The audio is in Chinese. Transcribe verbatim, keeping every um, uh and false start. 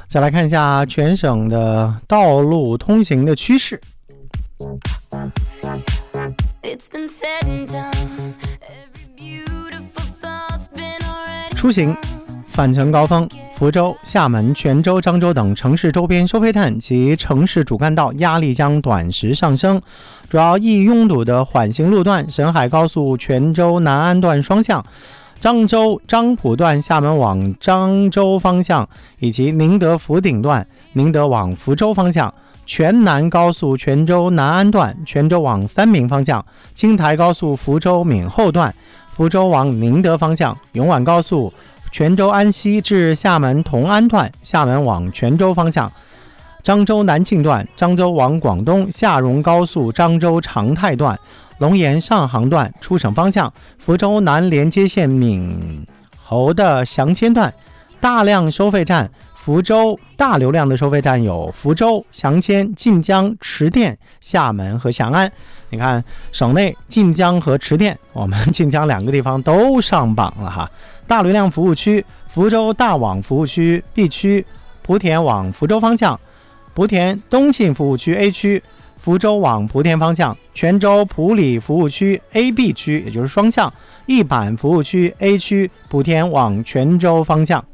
再来看一下全省的道路通行的趋势。出行返程高峰，福州、厦门、泉州、漳州等城市周边收费站及城市主干道压力将短时上升，主要易拥堵的缓行路段，沈海高速泉州南安段双向、漳州漳浦段厦门往漳州方向，以及宁德福鼎段宁德往福州方向，全南高速泉州南安段泉州往三明方向，京台高速福州闽后段福州往宁德方向，永皖高速泉州安溪至厦门同安段厦门往泉州方向，漳州南庆段漳州往广东厦蓉高速漳州长泰段龙岩上杭段出省方向，福州南连接线闽侯的祥谦段。大量收费站，福州大流量的收费站有福州、祥谦、晋江、池店、厦门和翔安。你看省内晋江和池店，我们晋江两个地方都上榜了哈。大流量服务区，福州大网服务区 B 区，莆田往福州方向，莆田东信服务区 A 区，福州往莆田方向，泉州普里服务区 A、B 区，也就是双向，一板服务区 A 区，莆田往泉州方向。